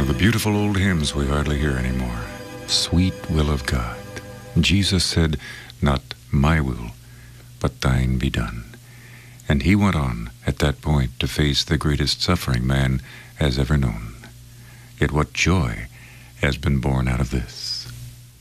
of the beautiful old hymns we hardly hear anymore. Sweet will of God. Jesus said, not my will, but thine be done. And he went on at that point to face the greatest suffering man has ever known. Yet what joy has been born out of this?